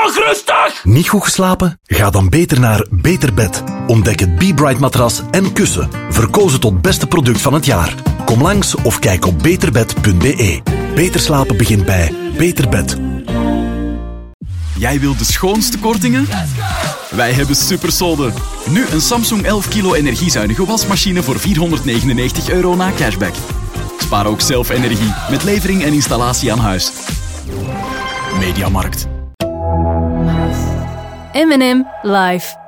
toch rustig! Niet goed geslapen? Ga dan beter naar Beter Bed. Ontdek het Be Bright matras en kussen. Verkozen tot beste product van het jaar. Kom langs of kijk op beterbed.be. Beter slapen begint bij Beter Bed. Jij wilt de schoonste kortingen? Wij hebben supersolden. Nu een Samsung 11 kilo energiezuinige wasmachine voor €499 na cashback. Spaar ook zelf energie met levering en installatie aan huis. Mediamarkt. M&M live.